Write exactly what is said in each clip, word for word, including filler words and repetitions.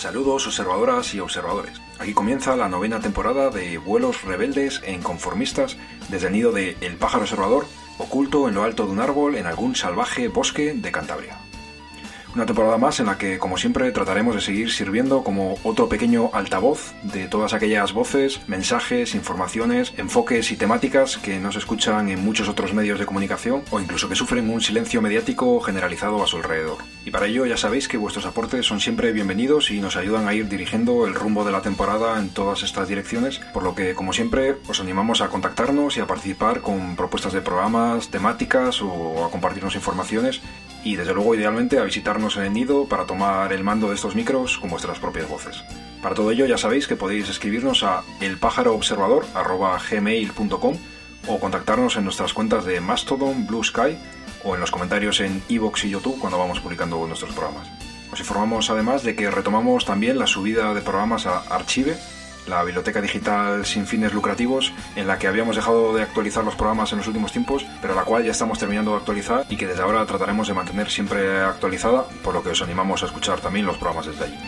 Saludos observadoras y observadores. Aquí comienza la novena temporada de Vuelos rebeldes e inconformistas desde el nido de El pájaro observador, oculto en lo alto de un árbol en algún salvaje bosque de Cantabria. Una temporada más en la que, como siempre, trataremos de seguir sirviendo como otro pequeño altavoz de todas aquellas voces, mensajes, informaciones, enfoques y temáticas que no se escuchan en muchos otros medios de comunicación o incluso que sufren un silencio mediático generalizado a su alrededor. Y para ello ya sabéis que vuestros aportes son siempre bienvenidos y nos ayudan a ir dirigiendo el rumbo de la temporada en todas estas direcciones, por lo que, como siempre, os animamos a contactarnos y a participar con propuestas de programas, temáticas o a compartirnos informaciones y, desde luego, idealmente a visitarnos en el nido para tomar el mando de estos micros con vuestras propias voces. Para todo ello ya sabéis que podéis escribirnos a elpájaroobservador arroba gmail punto com o contactarnos en nuestras cuentas de Mastodon, Blue Sky o en los comentarios en iVoox y YouTube cuando vamos publicando nuestros programas. Os informamos además de que retomamos también la subida de programas a Archive, la biblioteca digital sin fines lucrativos en la que habíamos dejado de actualizar los programas en los últimos tiempos, pero la cual ya estamos terminando de actualizar y que desde ahora trataremos de mantener siempre actualizada, por lo que os animamos a escuchar también los programas desde allí.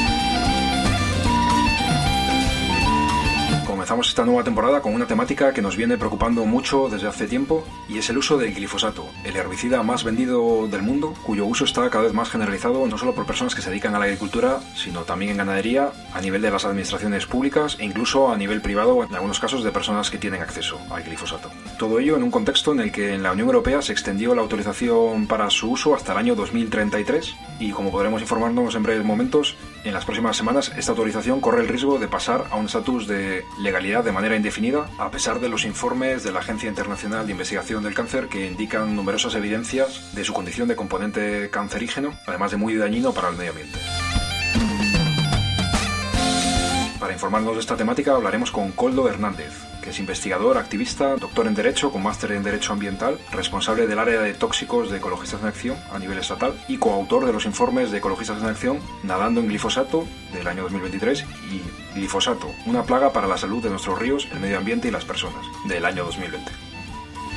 Comenzamos esta nueva temporada con una temática que nos viene preocupando mucho desde hace tiempo y es el uso del glifosato, el herbicida más vendido del mundo, cuyo uso está cada vez más generalizado no solo por personas que se dedican a la agricultura, sino también en ganadería, a nivel de las administraciones públicas e incluso a nivel privado, en algunos casos de personas que tienen acceso al glifosato. Todo ello en un contexto en el que en la Unión Europea se extendió la autorización para su uso hasta el año dos mil treinta y tres y, como podremos informarnos en breves momentos, en las próximas semanas esta autorización corre el riesgo de pasar a un estatus de legalidad de manera indefinida, a pesar de los informes de la Agencia Internacional de Investigación del Cáncer que indican numerosas evidencias de su condición de componente cancerígeno, además de muy dañino para el medio ambiente. Para informarnos de esta temática hablaremos con Koldo Hernández, que es investigador, activista, doctor en Derecho con máster en Derecho Ambiental, responsable del área de tóxicos de Ecologistas en Acción a nivel estatal y coautor de los informes de Ecologistas en Acción Nadando en glifosato del año dos mil veintitrés y Glifosato, una plaga para la salud de nuestros ríos, el medio ambiente y las personas del año dos mil veinte.